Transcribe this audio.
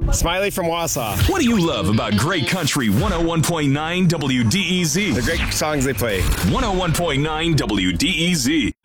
Smiley from Wausau. What do you love about Great Country 101.9 WDEZ? The great songs they play. 101.9 WDEZ.